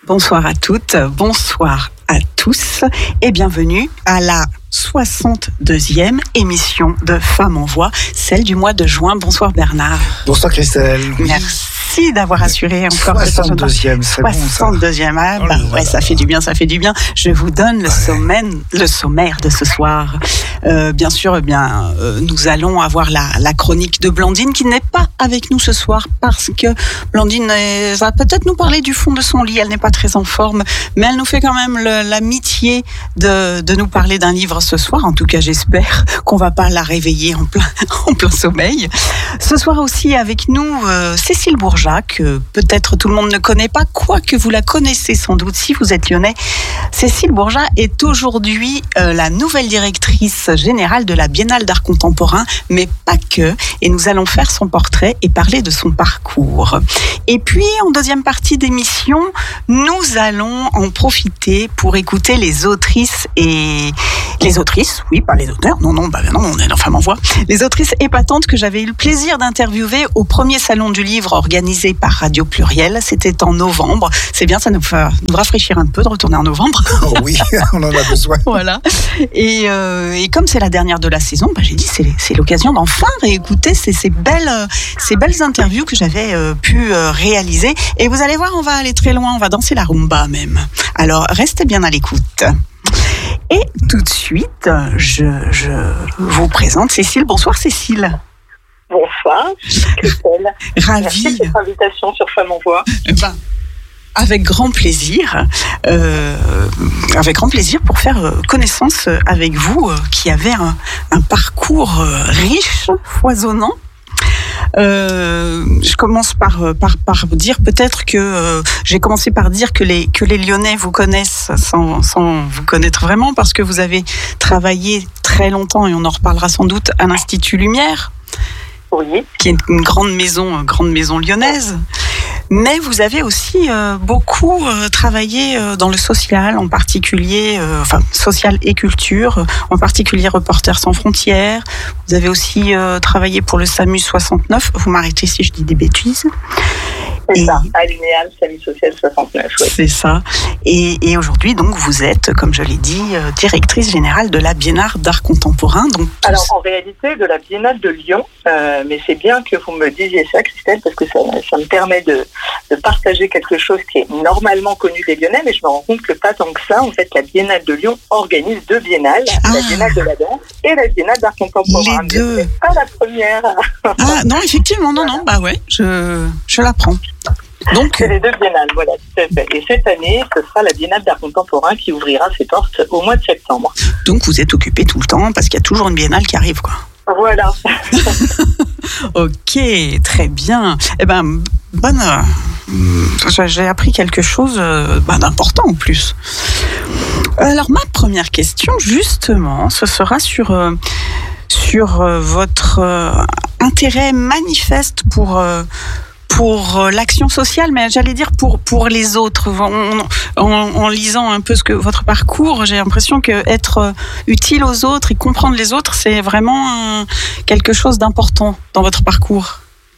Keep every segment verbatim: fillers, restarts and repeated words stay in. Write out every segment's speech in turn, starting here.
Bonsoir à toutes, bonsoir à tous et bienvenue à la soixante-deuxième émission de Femmes en Voix, celle du mois de juin. Bonsoir Bernard. Bonsoir Christelle. Merci d'avoir assuré encore soixante-deuxième, c'est bon ça. soixante-deuxième, ah, bah, oh ouais, ça fait du bien, ça fait du bien. Je vous donne le sommaire, le sommaire de ce soir. Euh, bien sûr, eh bien, euh, nous allons avoir la, la chronique de Blandine qui n'est pas avec nous ce soir parce que Blandine est, va peut-être nous parler du fond de son lit. Elle n'est pas très en forme, mais elle nous fait quand même le, l'amitié de, de nous parler d'un livre ce soir. En tout cas, j'espère qu'on va pas la réveiller en plein, en plein sommeil. Ce soir aussi avec nous, euh, Cécile Bourgeat, que peut-être tout le monde ne connaît pas, quoique vous la connaissez sans doute si vous êtes lyonnais. Cécile Bourgeat est aujourd'hui euh, la nouvelle directrice générale de la Biennale d'art contemporain, mais pas que. Et nous allons faire son portrait et parler de son parcours. Et puis, en deuxième partie d'émission, nous allons en profiter pour écouter les autrices et... Les autrices, oui, pas les auteurs, non, non, bah non, on est dans Femmes en Voix. Les autrices épatantes que j'avais eu le plaisir d'interviewer au premier salon du livre organisé par Radio Pluriel. C'était en novembre. C'est bien, ça nous, fait, nous rafraîchir un peu de retourner en novembre. Oh oui, on en a besoin. Voilà. Et, euh, et comme c'est la dernière de la saison, bah, j'ai dit c'est, c'est l'occasion d'enfin réécouter ces, ces, belles, ces belles interviews que j'avais euh, pu euh, réaliser. Et vous allez voir, on va aller très loin, on va danser la rumba même. Alors, restez bien à l'écoute. Et tout de suite, je, je vous présente Cécile. Bonsoir Cécile. Bonsoir, Christelle. Ravie. Merci de cette invitation sur Femmes en Voix. Ben, avec grand plaisir, euh, avec grand plaisir pour faire connaissance avec vous, euh, qui avez un, un parcours riche, foisonnant. Euh, je commence par, par, par dire peut-être que euh, j'ai commencé par dire que les, que les Lyonnais vous connaissent sans, sans vous connaître vraiment, parce que vous avez travaillé très longtemps, et on en reparlera sans doute, à l'Institut Lumière, oui, qui est une grande maison, une grande maison lyonnaise. Mais vous avez aussi euh, beaucoup euh, travaillé euh, dans le social, en particulier, euh, enfin social et culture, euh, en particulier Reporters sans frontières. Vous avez aussi euh, travaillé pour le SAMU soixante-neuf. Vous m'arrêtez si je dis des bêtises. C'est et... ça, à l'Unéal, SAMU social soixante-neuf. Oui. C'est ça. Et, et aujourd'hui, donc, vous êtes, comme je l'ai dit, euh, directrice générale de la Biennale d'art contemporain. Donc, Alors, en réalité, de la Biennale de Lyon, euh, mais c'est bien que vous me disiez ça, Christelle, parce que ça, ça me permet de, de partager quelque chose qui est normalement connu des Lyonnais, mais je me rends compte que pas tant que ça. En fait, la Biennale de Lyon organise deux biennales, ah. la Biennale de la danse et la Biennale d'art contemporain. Les deux. C'est pas la première. Ah non, effectivement, non, non, bah ouais, je, je l'apprends. Donc, c'est les deux biennales, voilà, tout à fait. Et cette année, ce sera la Biennale d'art contemporain qui ouvrira ses portes au mois de septembre. Donc vous êtes occupé tout le temps parce qu'il y a toujours une biennale qui arrive, quoi. Voilà. Ok, très bien. Eh ben, bonne. Euh, j'ai appris quelque chose euh, ben, d'important en plus. Alors ma première question, justement, ce sera sur euh, sur euh, votre euh, intérêt manifeste pour euh, pour l'action sociale, mais j'allais dire pour, pour les autres. En, en, en lisant un peu ce que, votre parcours, j'ai l'impression qu'être utile aux autres et comprendre les autres, c'est vraiment un, quelque chose d'important dans votre parcours.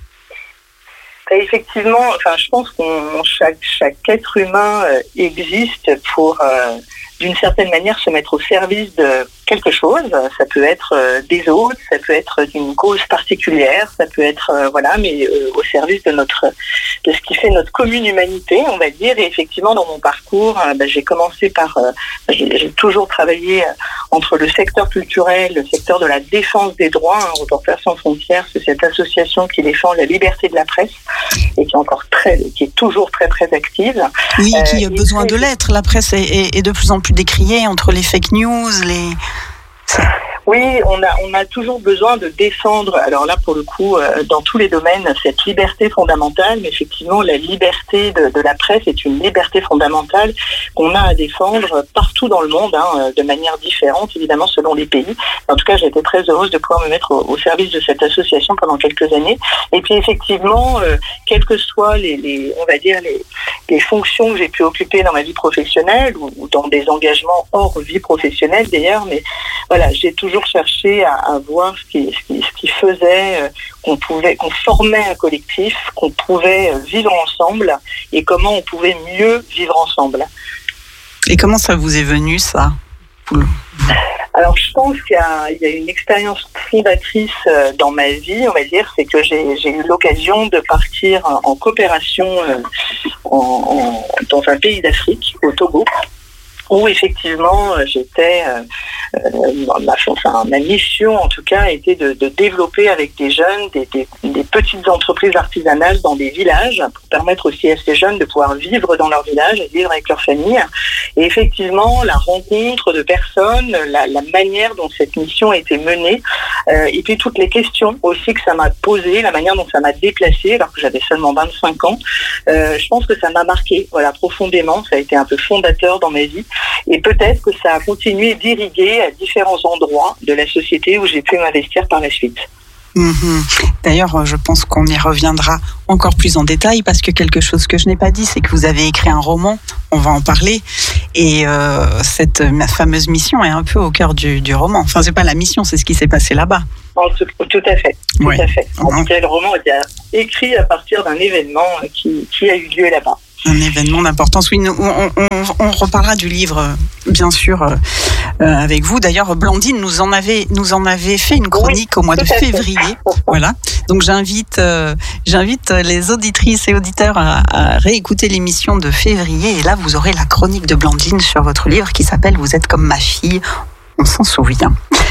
Et effectivement, enfin, je pense qu'on chaque, chaque être humain euh, existe pour, euh, d'une certaine manière, se mettre au service de quelque chose. Ça peut être euh, des autres, ça peut être d'une cause particulière, ça peut être euh, voilà, mais euh, au service de notre, de ce qui fait notre commune humanité, on va dire. Et effectivement, dans mon parcours, euh, bah, j'ai commencé par, euh, j'ai, j'ai toujours travaillé euh, entre le secteur culturel, le secteur de la défense des droits. Hein, Reporters sans frontières, c'est cette association qui défend la liberté de la presse et qui est encore très, qui est toujours très très active. Oui, qui a euh, besoin de l'être. La presse est, est, est de plus en plus décriée entre les fake news, les. Oui, on a, on a toujours besoin de défendre, alors là pour le coup, euh, dans tous les domaines, cette liberté fondamentale, mais effectivement la liberté de, de la presse est une liberté fondamentale qu'on a à défendre partout dans le monde, hein, de manière différente évidemment selon les pays. En tout cas, j'ai été très heureuse de pouvoir me mettre au, au service de cette association pendant quelques années. Et puis effectivement, euh, quelles que soient les, les, on va dire les, les fonctions que j'ai pu occuper dans ma vie professionnelle ou, ou dans des engagements hors vie professionnelle d'ailleurs, mais voilà, j'ai toujours cherché à, à voir ce qui, ce qui, ce qui faisait euh, qu'on pouvait, qu'on formait un collectif, qu'on pouvait vivre ensemble et comment on pouvait mieux vivre ensemble. Et comment ça vous est venu, ça ? Alors, je pense qu'il y a, il y a une expérience fondatrice dans ma vie, on va dire, c'est que j'ai, j'ai eu l'occasion de partir en coopération en, en, dans un pays d'Afrique, au Togo, où effectivement j'étais, euh, ma, enfin, ma mission en tout cas était de, de développer avec des jeunes des, des, des petites entreprises artisanales dans des villages pour permettre aussi à ces jeunes de pouvoir vivre dans leur village et vivre avec leur famille. Et effectivement, la rencontre de personnes, la, la manière dont cette mission a été menée, euh, et puis toutes les questions aussi que ça m'a posées, la manière dont ça m'a déplacée alors que j'avais seulement vingt-cinq ans, euh, je pense que ça m'a marqué, voilà, profondément. Ça a été un peu fondateur dans ma vie. Et peut-être que ça a continué d'irriguer à différents endroits de la société où j'ai pu m'investir par la suite. Mmh. D'ailleurs, je pense qu'on y reviendra encore plus en détail parce que quelque chose que je n'ai pas dit, c'est que vous avez écrit un roman, on va en parler, et euh, cette ma fameuse mission est un peu au cœur du, du roman. Enfin, c'est pas la mission, c'est ce qui s'est passé là-bas. Oh, tout, tout à fait, tout ouais. à fait. En tout cas, le roman était écrit à partir d'un événement qui, qui a eu lieu là-bas. Un événement d'importance. Oui, nous, on, on, on reparlera du livre, bien sûr, euh, avec vous. D'ailleurs, Blandine nous en avait, nous en avait fait une chronique oui, au mois de février. Voilà. Donc, j'invite, euh, j'invite les auditrices et auditeurs à, à réécouter l'émission de février. Et là, vous aurez la chronique de Blandine sur votre livre qui s'appelle « Vous êtes comme ma fille ». On s'en souvient.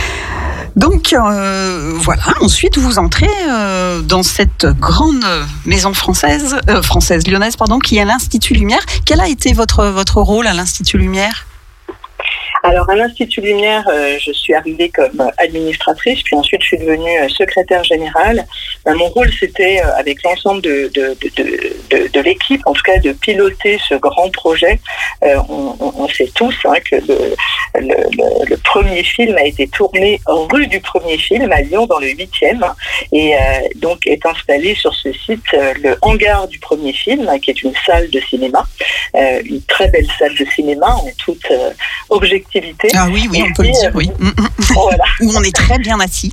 Donc euh, voilà, ensuite vous entrez euh, dans cette grande maison française, euh, française lyonnaise, pardon, qui est l'Institut Lumière. Quel a été votre, votre rôle à l'Institut Lumière ? Alors, à l'Institut Lumière, euh, je suis arrivée comme administratrice, puis ensuite je suis devenue euh, secrétaire générale. Ben, mon rôle, c'était, euh, avec l'ensemble de, de, de, de, de l'équipe, en tout cas, de piloter ce grand projet. Euh, on, on sait tous hein, que le, le, le, le premier film a été tourné rue du premier film, à Lyon, dans le huitième, et euh, donc est installé sur ce site euh, le hangar du premier film, qui est une salle de cinéma, euh, une très belle salle de cinéma, en toute euh, objectivité. Ah oui, oui, et on puis, peut le dire, oui. Voilà. Où on est très bien assis.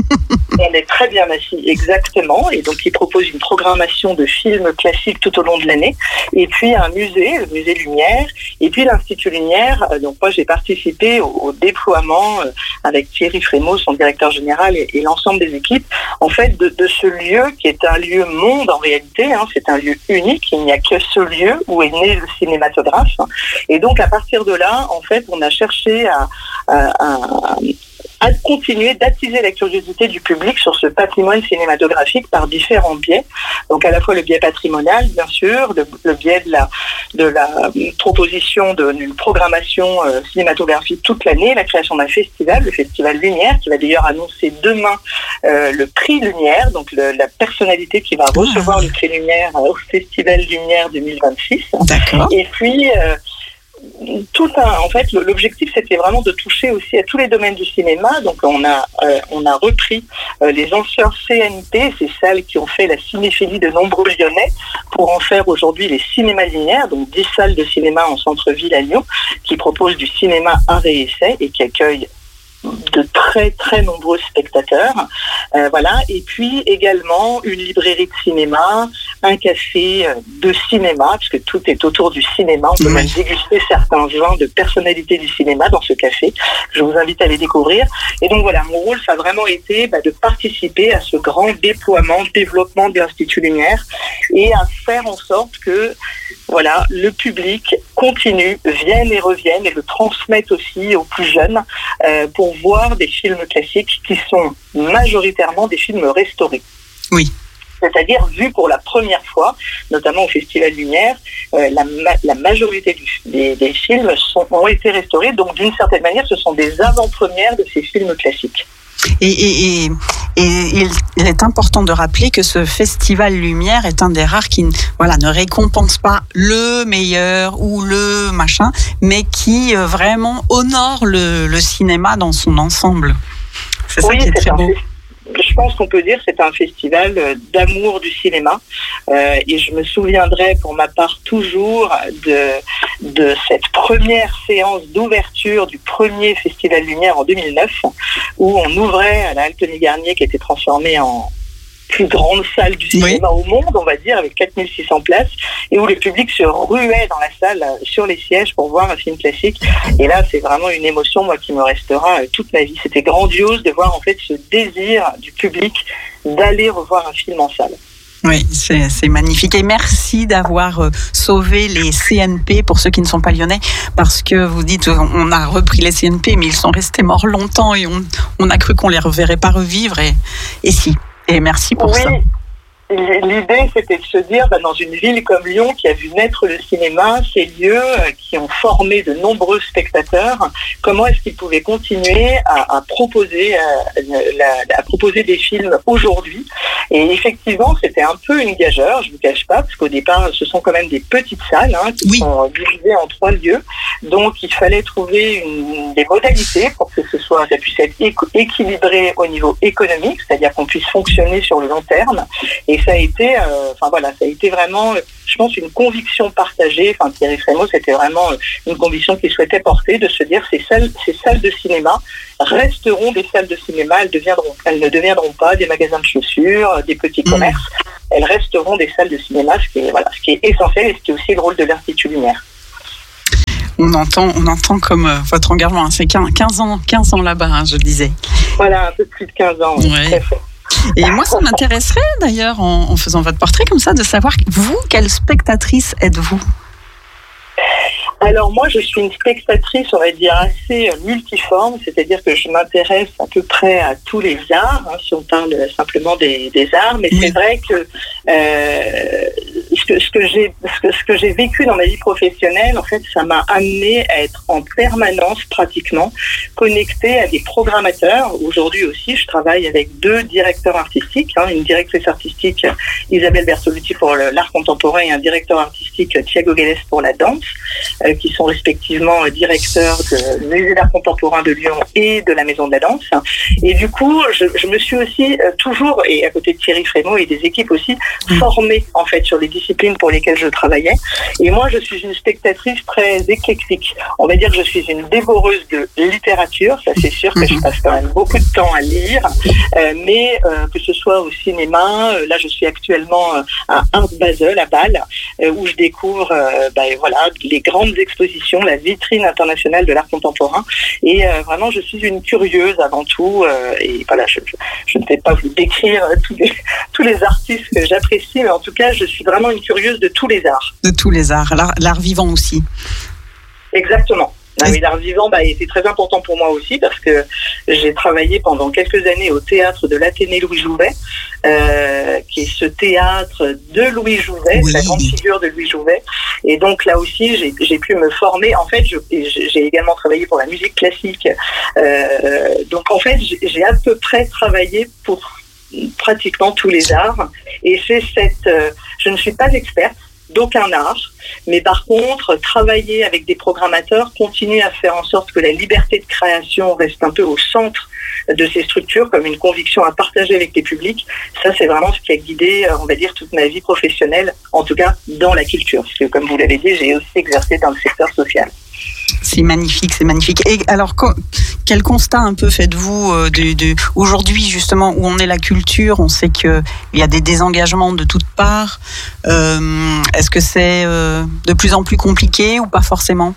On est très bien assis, exactement. Et donc, il propose une programmation de films classiques tout au long de l'année. Et puis, un musée, le musée Lumière. Et puis, l'Institut Lumière. Donc, moi, j'ai participé au, au déploiement euh, avec Thierry Frémaux, son directeur général, et, et l'ensemble des équipes, en fait, de, de ce lieu qui est un lieu monde en réalité. Hein, c'est un lieu unique. Il n'y a que ce lieu où est né le cinématographe. Et donc, à partir de là, en fait, on a cherché à, à, à à continuer d'attiser la curiosité du public sur ce patrimoine cinématographique par différents biais. Donc à la fois le biais patrimonial, bien sûr, le, le biais de la, de la proposition de, d'une programmation euh, cinématographique toute l'année, la création d'un festival, le Festival Lumière, qui va d'ailleurs annoncer demain euh, le prix Lumière, donc le, la personnalité qui va recevoir le prix Lumière euh, au Festival Lumière deux mille vingt-six. D'accord. Et puis... Euh, Tout un, en fait, l'objectif c'était vraiment de toucher aussi à tous les domaines du cinéma. Donc on a, euh, on a repris euh, les anciens C N P, ces salles qui ont fait la cinéphilie de nombreux Lyonnais, pour en faire aujourd'hui les cinémas linéaires, donc dix salles de cinéma en centre-ville à Lyon, qui proposent du cinéma art et essai et qui accueillent de très très nombreux spectateurs, euh, voilà. Et puis également une librairie de cinéma, un café de cinéma, parce que tout est autour du cinéma. On peut mmh. même déguster certains vins de personnalités du cinéma dans ce café. Je vous invite à les découvrir. Et donc voilà, mon rôle, ça a vraiment été bah, de participer à ce grand déploiement, développement de l'Institut Lumière, et à faire en sorte que voilà, le public continue, vienne et revienne, et le transmette aussi aux plus jeunes euh, pour voir des films classiques qui sont majoritairement des films restaurés. Oui. C'est-à-dire vus pour la première fois, notamment au Festival Lumière, euh, la, ma- la majorité du, des, des films sont, ont été restaurés, donc d'une certaine manière, ce sont des avant-premières de ces films classiques. Et, et, et, et il, il est important de rappeler que ce Festival Lumière est un des rares qui voilà, ne récompense pas le meilleur ou le machin, mais qui euh, vraiment honore le, le cinéma dans son ensemble. C'est ça oui, qui est c'est très un, beau. je pense qu'on peut dire que c'est un festival d'amour du cinéma. Euh, et je me souviendrai pour ma part toujours de, de cette première séance d'ouverture du premier Festival Lumière en deux mille neuf, où on ouvrait à la Halle Tony Garnier, qui était transformée en plus grande salle du cinéma oui. au monde, on va dire, avec quatre mille six cents places, et où le public se ruait dans la salle, sur les sièges, pour voir un film classique. Et là, c'est vraiment une émotion, moi, qui me restera toute ma vie. C'était grandiose de voir, en fait, ce désir du public d'aller revoir un film en salle. Oui, c'est, c'est magnifique. Et merci d'avoir euh, sauvé les C N P pour ceux qui ne sont pas lyonnais, parce que vous dites, on a repris les C N P, mais ils sont restés morts longtemps et on, on a cru qu'on les reverrait pas revivre. Et, et si. Et merci pour oui. ça. L'idée, c'était de se dire, bah, dans une ville comme Lyon, qui a vu naître le cinéma, ces lieux euh, qui ont formé de nombreux spectateurs, comment est-ce qu'ils pouvaient continuer à, à proposer, à, la, à proposer des films aujourd'hui. Et effectivement, c'était un peu une gageure, je ne vous cache pas, parce qu'au départ, ce sont quand même des petites salles hein, qui oui. sont divisées en trois lieux. Donc, il fallait trouver une, des modalités pour que ce soit, ça puisse être éco- équilibré au niveau économique, c'est-à-dire qu'on puisse fonctionner sur le long terme. Et ça a été, euh, enfin voilà, ça a été vraiment, je pense, une conviction partagée. Enfin, Thierry Frémaux, c'était vraiment une conviction qu'il souhaitait porter, de se dire ces salles, ces salles de cinéma resteront des salles de cinéma. Elles deviendront, elles ne deviendront pas des magasins de chaussures, des petits commerces. Mmh. Elles resteront des salles de cinéma, ce qui est voilà, ce qui est essentiel et ce qui est aussi le rôle de l'Institut Lumière. On entend, on entend comme euh, votre engagement. Hein, c'est quinze ans, quinze ans là-bas, hein, je disais. Voilà, un peu plus de quinze ans. Oui, ouais. Et moi, ça m'intéresserait d'ailleurs, en, en faisant votre portrait comme ça, de savoir, vous, quelle spectatrice êtes-vous ? Alors moi, je suis une spectatrice, on va dire, assez multiforme, c'est-à-dire que je m'intéresse à peu près à tous les arts, hein, si on parle simplement des, des arts, mais oui. c'est vrai que, euh, ce que ce que j'ai ce que, ce que j'ai vécu dans ma vie professionnelle, en fait, ça m'a amené à être en permanence, pratiquement, connectée à des programmateurs. Aujourd'hui aussi, je travaille avec deux directeurs artistiques, hein, une directrice artistique, Isabelle Bertolucci, pour le, l'art contemporain, et un directeur artistique, Thiago Guedes, pour la danse, euh, qui sont respectivement directeurs du Musée d'art contemporain de Lyon et de la Maison de la Danse. Et du coup, je, je me suis aussi euh, toujours, et à côté de Thierry Frémaux et des équipes aussi, formée en fait sur les disciplines pour lesquelles je travaillais. Et moi, je suis une spectatrice très éclectique. On va dire que je suis une dévoreuse de littérature, ça c'est sûr que je passe quand même beaucoup de temps à lire, euh, mais euh, que ce soit au cinéma, euh, là je suis actuellement euh, à Art Basel, à Bâle, euh, où je découvre euh, bah, voilà, les grandes expositions, la vitrine internationale de l'art contemporain. Et euh, vraiment, je suis une curieuse avant tout. Euh, et voilà, je, je, je ne vais pas vous décrire tous les, tous les artistes que j'apprécie, mais en tout cas, je suis vraiment une curieuse de tous les arts. De tous les arts, l'art, l'art vivant aussi. Exactement. Ah oui, l'art vivant, bah, c'est très important pour moi aussi parce que j'ai travaillé pendant quelques années au théâtre de l'Athénée Louis Jouvet, euh, qui est ce théâtre de Louis Jouvet, oui. la grande figure de Louis Jouvet. Et donc là aussi, j'ai, j'ai pu me former. En fait, je, j'ai également travaillé pour la musique classique. Euh, donc en fait, j'ai à peu près travaillé pour pratiquement tous les arts. Et c'est cette, euh, je ne suis pas experte d'aucun art, mais par contre, travailler avec des programmateurs, continuer à faire en sorte que la liberté de création reste un peu au centre de ces structures, comme une conviction à partager avec les publics, ça c'est vraiment ce qui a guidé, on va dire, toute ma vie professionnelle, en tout cas dans la culture, parce que comme vous l'avez dit, j'ai aussi exercé dans le secteur social. C'est magnifique, c'est magnifique. Et alors, quel constat un peu faites-vous euh, de, de, aujourd'hui, justement, où on est la culture? On sait qu'il y a des désengagements de toutes parts. Euh, est-ce que c'est euh, de plus en plus compliqué ou pas forcément?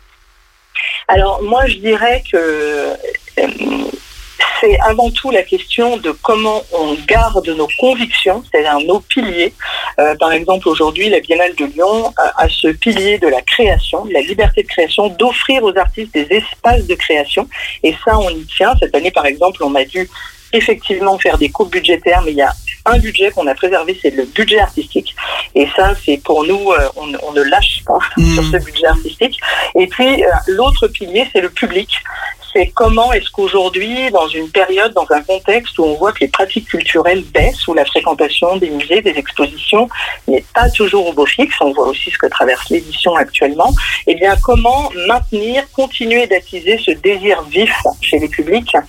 Alors, moi, je dirais que euh, c'est avant tout la question de comment on garde nos convictions, c'est-à-dire nos piliers. Euh, par exemple, aujourd'hui, la Biennale de Lyon a, a ce pilier de la création, de la liberté de création, d'offrir aux artistes des espaces de création. Et ça, on y tient. Cette année, par exemple, on a dû effectivement faire des coupes budgétaires, mais il y a un budget qu'on a préservé, c'est le budget artistique. Et ça, c'est pour nous, euh, on, on ne lâche pas mmh. sur ce budget artistique. Et puis, euh, l'autre pilier, c'est le public. C'est comment est-ce qu'aujourd'hui, dans une période, dans un contexte où on voit que les pratiques culturelles baissent, où la fréquentation des musées, des expositions n'est pas toujours au beau fixe, on voit aussi ce que traverse l'édition actuellement, eh bien comment maintenir, continuer d'attiser ce désir vif chez les publics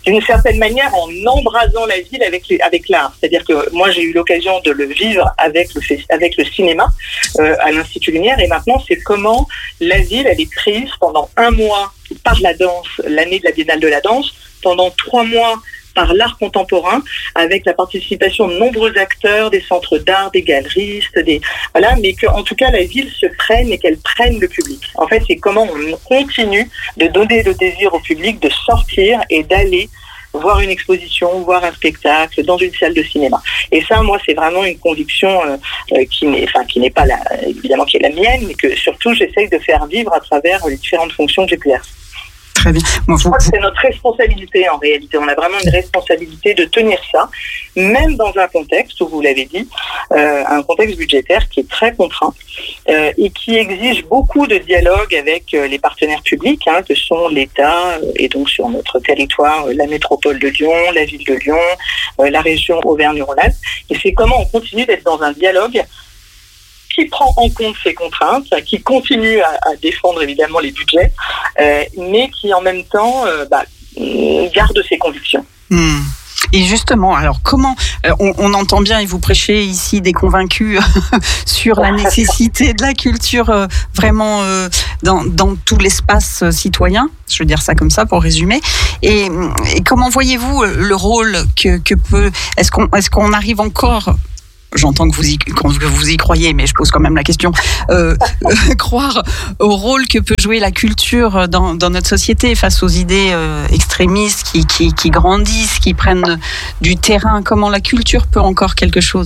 d'une certaine manière en embrasant la ville avec, les, avec l'art. C'est-à-dire que moi, j'ai eu l'occasion de le vivre avec le, avec le cinéma euh, à l'Institut Lumière, et maintenant, c'est comment la ville, elle est prise pendant un mois par la danse, l'année de la Biennale de la danse, pendant trois mois par l'art contemporain, avec la participation de nombreux acteurs, des centres d'art, des galeristes, des voilà, mais que en tout cas la ville se prenne et qu'elle prenne le public. En fait, c'est comment on continue de donner le désir au public de sortir et d'aller voir une exposition, voir un spectacle dans une salle de cinéma. Et ça, moi, c'est vraiment une conviction euh, qui n'est, enfin, qui n'est pas la, évidemment qui est la mienne, mais que surtout j'essaye de faire vivre à travers les différentes fonctions que j'ai pu faire. Très bien. Moi, je crois que c'est notre responsabilité en réalité. On a vraiment une responsabilité de tenir ça, même dans un contexte où, vous l'avez dit, euh, un contexte budgétaire qui est très contraint euh, et qui exige beaucoup de dialogue avec euh, les partenaires publics, hein, que sont l'État euh, et donc sur notre territoire, euh, la métropole de Lyon, la ville de Lyon, euh, la région Auvergne-Rhône-Alpes. Et c'est comment on continue d'être dans un dialogue qui prend en compte ces contraintes, qui continue à, à défendre évidemment les budgets, euh, mais qui en même temps euh, bah, garde ses convictions. Mmh. Et justement, alors comment, euh, on, on entend bien, et vous prêchez ici des convaincus sur la nécessité de la culture euh, vraiment euh, dans, dans tout l'espace citoyen, je veux dire ça comme ça pour résumer. Et, et comment voyez-vous le rôle que, que peut, est-ce qu'on, est-ce qu'on arrive encore, j'entends que vous, y, que vous y croyez, mais je pose quand même la question, euh, euh, croire au rôle que peut jouer la culture dans, dans notre société face aux idées euh, extrémistes qui, qui, qui grandissent, qui prennent du terrain. Comment la culture peut encore quelque chose ?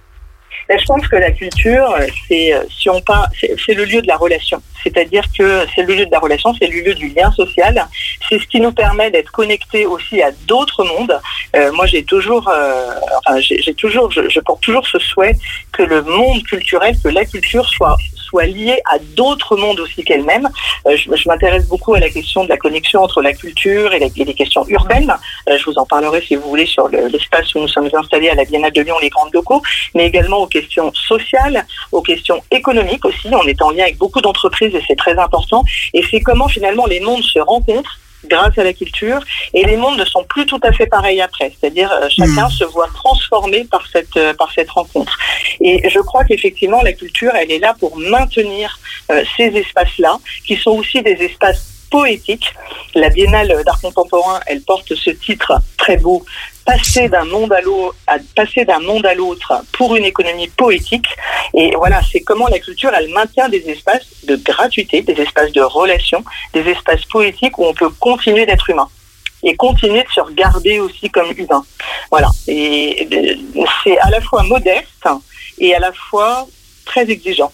Je pense que la culture, c'est, si on part, c'est, c'est le lieu de la relation. C'est-à-dire que c'est le lieu de la relation, c'est le lieu du lien social. C'est ce qui nous permet d'être connectés aussi à d'autres mondes. Euh, moi, j'ai toujours, euh, enfin, j'ai, j'ai toujours, je, je porte toujours ce souhait que le monde culturel, que la culture soit soit liée à d'autres mondes aussi qu'elle-même. Euh, je, je m'intéresse beaucoup à la question de la connexion entre la culture et, la, et les questions urbaines. Euh, je vous en parlerai si vous voulez sur le, l'espace où nous sommes installés à la Biennale de Lyon, les grands locaux, mais également aux questions sociales, aux questions économiques aussi. On est en lien avec beaucoup d'entreprises et c'est très important. Et c'est comment finalement les mondes se rencontrent grâce à la culture, et les mondes ne sont plus tout à fait pareils après. C'est-à-dire euh, chacun mmh. se voit transformé par cette euh, par cette rencontre. Et je crois qu'effectivement la culture, elle est là pour maintenir euh, ces espaces-là, qui sont aussi des espaces poétiques. La Biennale d'art contemporain, elle porte ce titre très beau, passer d'un monde à l'autre, à passer d'un monde à l'autre pour une économie poétique. Et voilà, c'est comment la culture, elle maintient des espaces de gratuité, des espaces de relation, des espaces poétiques où on peut continuer d'être humain et continuer de se regarder aussi comme humain. Voilà. Et c'est à la fois modeste et à la fois très exigeant.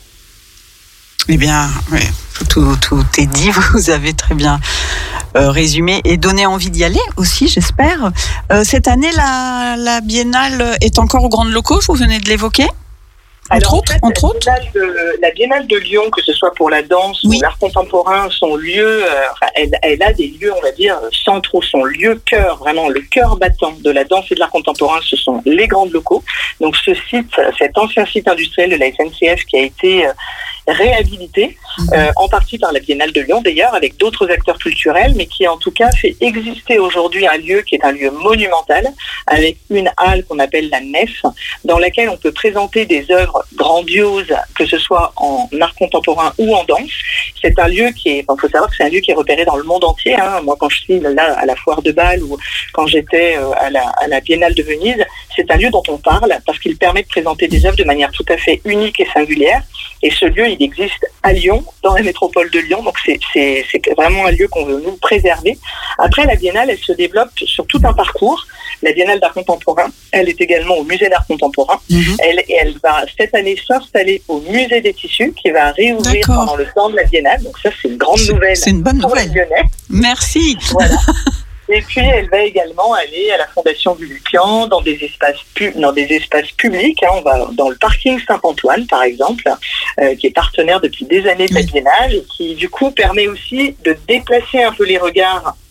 Eh bien, oui, tout, tout est dit, vous avez très bien euh, résumé et donné envie d'y aller aussi, j'espère. Euh, cette année, la, la Biennale est encore aux Grands Locaux, vous venez de l'évoquer ? Entre Alors, autres, en fait, entre la, autres Biennale de, la Biennale de Lyon, que ce soit pour la danse oui. ou l'art contemporain, son lieu, euh, enfin, elle, elle a des lieux, on va dire, centraux, son lieu cœur, vraiment le cœur battant de la danse et de l'art contemporain, ce sont les Grands Locaux. Donc ce site, cet ancien site industriel de la S N C F qui a été euh, réhabilité, mmh. euh, en partie par la Biennale de Lyon d'ailleurs, avec d'autres acteurs culturels, mais qui en tout cas fait exister aujourd'hui un lieu qui est un lieu monumental, avec une halle qu'on appelle la Nef, dans laquelle on peut présenter des œuvres grandioses, que ce soit en art contemporain ou en danse. C'est un lieu qui est, il faut savoir que c'est un lieu qui est repéré dans le monde entier. Hein. Moi, quand je suis là à la Foire de Bâle ou quand j'étais à la, à la Biennale de Venise, c'est un lieu dont on parle parce qu'il permet de présenter des œuvres de manière tout à fait unique et singulière. Et ce lieu, il existe à Lyon, dans la métropole de Lyon. Donc c'est, c'est, c'est vraiment un lieu qu'on veut nous préserver. Après, la Biennale, elle se développe sur tout un parcours. La Biennale d'art contemporain, elle est également au Musée d'art contemporain. Mmh. Elle, elle va cette année s'installer au Musée des Tissus, qui va réouvrir D'accord. pendant le temps de la Biennale. Donc ça, c'est une grande c'est, nouvelle. C'est une bonne pour nouvelle. Les Lyonnais. Merci. Voilà. Et puis, elle va également aller à la Fondation du Lucan, dans des espaces, pu- dans des espaces publics. Hein. On va dans le parking Saint-Antoine, par exemple, euh, qui est partenaire depuis des années de la Biennale, et qui, du coup, permet aussi de déplacer un peu les regards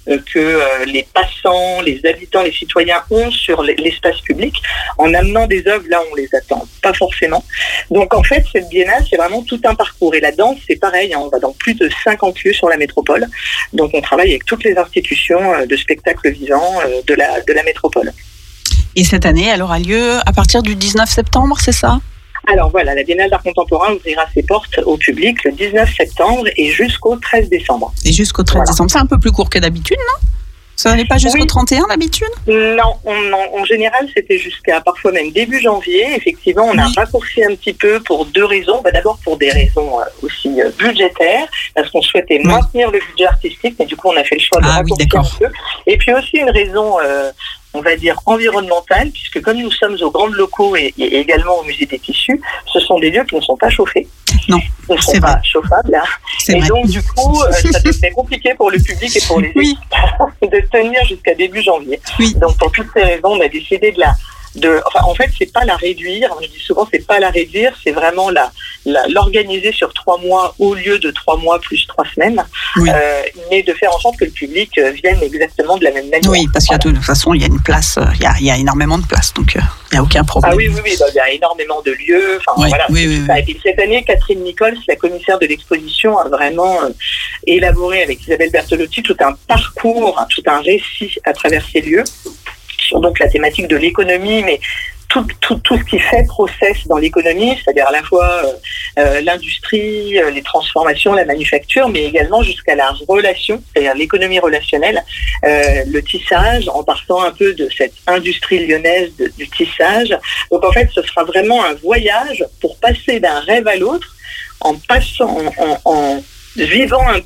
euh, que euh, les passants, les habitants, les citoyens ont sur l'espace public. En amenant des œuvres, là, on les attend pas forcément. Donc, en fait, cette biennale, c'est vraiment tout un parcours. Et la danse, c'est pareil, hein, on va dans plus de cinquante lieux sur la métropole. Donc, on travaille avec toutes les institutions euh, de spectacle vivant euh, de la, de la métropole. Et cette année, elle aura lieu à partir du dix-neuf septembre, c'est ça ? Alors voilà, la Biennale d'art contemporain ouvrira ses portes au public le dix-neuf septembre et jusqu'au treize décembre. Et jusqu'au treize voilà. décembre, c'est un peu plus court que d'habitude, non ? Ça n'est pas jusqu'au oui. trente et un d'habitude ? Non, on, en, en général, c'était jusqu'à parfois même début janvier. Effectivement, on a oui. raccourci un petit peu pour deux raisons. Bah, d'abord pour des raisons euh, aussi euh, budgétaires, parce qu'on souhaitait oui. maintenir le budget artistique, mais du coup, on a fait le choix de ah, raccourcir oui, un peu. Et puis aussi une raison... Euh, on va dire environnementale, puisque comme nous sommes aux grands locaux et, et également au musée des tissus, ce sont des lieux qui ne sont pas chauffés. Non, ils ne sont c'est pas vrai. chauffables. Hein. Et vrai. donc, du coup, ça devenait compliqué pour le public et pour les oui. équipes de tenir jusqu'à début janvier. Oui. Donc, pour toutes ces raisons, on a décidé de la... De, enfin, en fait, c'est pas la réduire. Je dis souvent, c'est pas la réduire, c'est vraiment la, la l'organiser sur trois mois au lieu de trois mois plus trois semaines, oui. euh, mais de faire en sorte que le public vienne exactement de la même manière. Oui, parce qu'il y a de toute façon, il y a une place, il y a, il y a énormément de place, donc euh, il n'y a aucun problème. Ah oui, oui, oui, bah, il y a énormément de lieux. Enfin, oui, voilà. Oui, oui, oui. Et puis cette année, Catherine Nichols, la commissaire de l'exposition, a vraiment euh, élaboré avec Isabelle Bertolotti tout un parcours, hein, tout un récit à travers ces lieux. Sur donc la thématique de l'économie, mais tout, tout, tout ce qui fait process dans l'économie, c'est-à-dire à la fois euh, euh, l'industrie, euh, les transformations, la manufacture, mais également jusqu'à la relation, c'est-à-dire l'économie relationnelle, euh, le tissage, en partant un peu de cette industrie lyonnaise de, du tissage. Donc en fait, ce sera vraiment un voyage pour passer d'un rêve à l'autre, en passant, en, en, en vivant un